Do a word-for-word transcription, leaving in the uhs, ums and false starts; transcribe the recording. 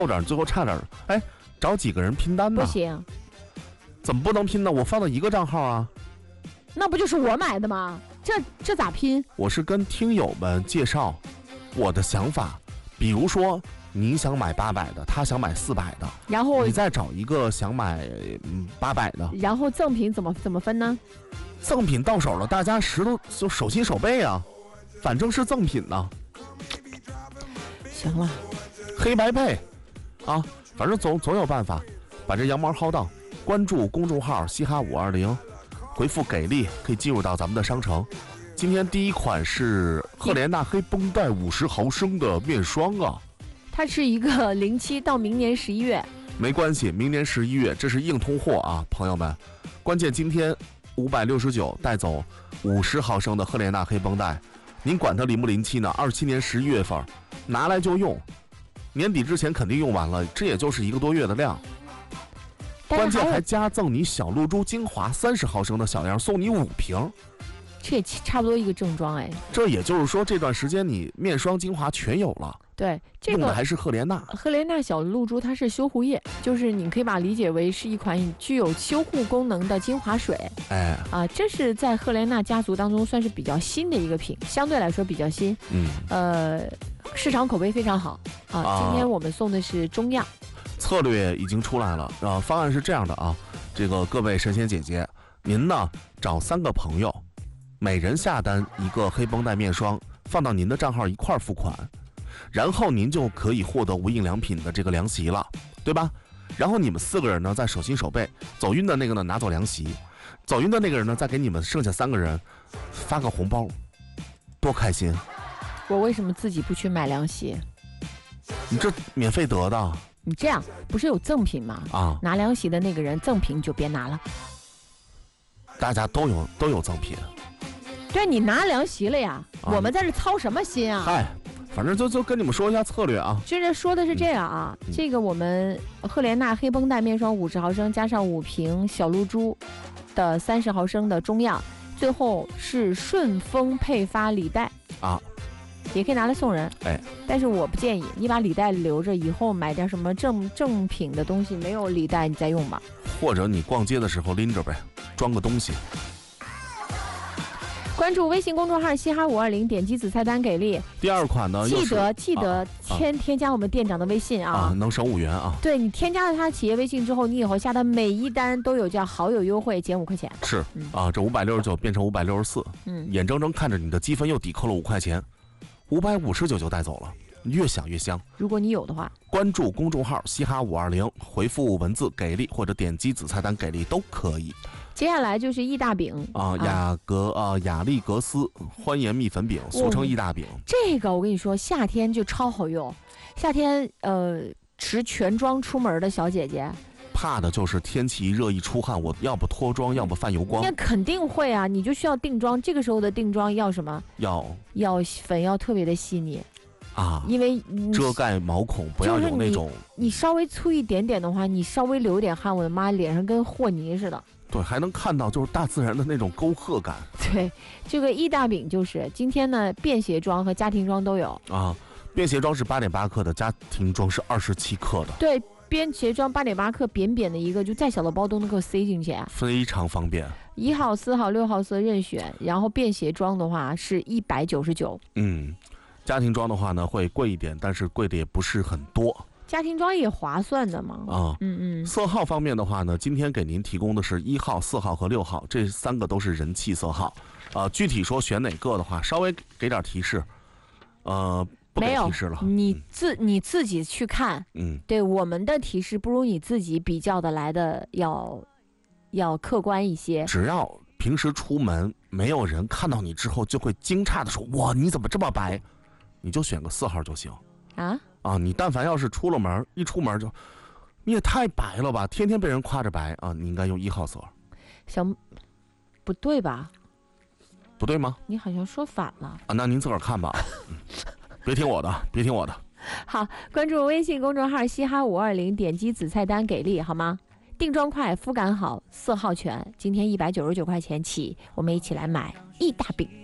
后点最后差点，哎，找几个人拼单呢？ 不行， 怎么不能拼呢？我放到一个账号啊。 那不就是我买的吗？这这咋拼？ 我是跟听友们介绍我的想法，比如说你想买八百的，他想买四百的， 然后你再找一个想买嗯八百的， 然后赠品怎么怎么分呢？ 赠品到手了，大家石头就手心手背啊，反正是赠品呢。 行了， 黑白配啊，反正总总有办法把这羊毛薅到。关注公众号嘻哈五二零，回复给力可以进入到咱们的商城。今天第一款是赫莲娜黑绷带五十毫升的面霜啊， 它是一个零七到明年十一月， 没关系，明年十一月这是硬通货啊，朋友们。关键今天五百六十九带走五十毫升的赫莲娜黑绷带，您管它临不临期呢？二七年十一月份拿来就用，年底之前肯定用完了，这也就是一个多月的量。关键还加赠你小露珠精华三十毫升的小样，送你五瓶， 这也差不多一个正装哎。 这也就是说，这段时间你面霜精华全有了。 对，这个用的还是赫莲娜。 赫莲娜小露珠它是修护液，就是你可以把它理解为是一款具有修护功能的精华水。 哎， 啊，这是在赫莲娜家族当中算是比较新的一个品，相对来说比较新。 嗯， 呃，市场口碑非常好啊。 啊今天我们送的是中样。 策略已经出来了啊！方案是这样的啊，这个各位神仙姐姐，您呢找三个朋友，每人下单一个黑绷带面霜，放到您的账号一块付款，然后您就可以获得无印良品的这个凉席了，对吧？然后你们四个人呢，在手心手背，走运的那个呢拿走凉席，走运的那个人呢，再给你们剩下三个人发个红包，多开心！ 我为什么自己不去买凉席？ 你这免费得的。 你这样不是有赠品吗？ 啊， 拿凉席的那个人赠品就别拿了。 大家都有都有赠品。 对，你拿凉席了呀， 啊、 我们在这操什么心啊？ 嗨，反正就就跟你们说一下策略啊。 就是说的是这样啊，嗯、这个我们赫莲娜黑绷带面霜五十毫升加上五瓶小露珠的三十毫升的中样，最后是顺丰配发礼袋啊。 也可以拿来送人， 哎， 但是我不建议你把礼袋留着，以后买点什么正正品的东西，没有礼袋你再用吧。 或者你逛街的时候拎着呗，装个东西。 关注微信公众号嘻哈五二零，点击子菜单给力。 第二款呢， 记得记得添、啊、添加我们店长的微信啊， 啊能省五元啊。 对，你添加了他企业微信之后，你以后下的每一单都有叫好友优惠，减五块钱。 是、 嗯、 啊，这五百六十九变成五百六十四，嗯，眼睁睁看着你的积分又抵扣了五块钱。五百五十九就带走了，越想越香。 如果你有的话， 关注公众号嘻哈五二零，回复文字给力或者点击子菜单给力都可以。 接下来就是意大饼啊，雅格啊雅丽格斯欢颜蜜粉饼，俗称意大饼、哦。 这个我跟你说，夏天就超好用。夏天呃，持全妆出门的小姐姐。 怕的就是天气一热一出汗，我要不脱妆，要不泛油光。 那肯定会啊，你就需要定妆。这个时候的定妆要什么？ 要要粉要特别的细腻啊， 因为遮盖毛孔，不要有那种、就是你。你稍微粗一点点的话，你稍微流点汗，我的妈，脸上跟和泥似的。 对，还能看到就是大自然的那种沟壑感。 对，这个意大饼就是今天呢，便携装和家庭装都有啊。便携装是八点八克的，家庭装是二十七克的。 对。便携装八点八克，扁扁的一个，就再小的包都能够塞进去， 非常方便。 一号、四号、六号色任选，然后便携装的话是一百九十九。 嗯，家庭装的话呢会贵一点，但是贵的也不是很多。 家庭装也划算的嘛。 啊， 嗯嗯。 色号方面的话呢，今天给您提供的是一号、四号和六号，这三个都是人气色号。啊，具体说选哪个的话，稍微给点提示。呃。不给提示了， 你自你自己去看， 嗯， 对，我们的提示不如你自己比较的来的要要客观一些。 只要平时出门没有人看到你之后就会惊诧的说，哇，你怎么这么白？你就选个四号就行。 啊啊，你但凡要是出了门，一出门就，你也太白了吧，天天被人夸着白啊，你应该用一号色。 想不对吧？ 不对吗？ 你好像说反了啊，那您自个儿看吧。嗯别听我的，别听我的。 好，关注微信公众号嘻哈五二零，点击子菜单给力好吗？定妆快，肤感好，色号全。今天一百九十九块钱起，我们一起来买意大饼。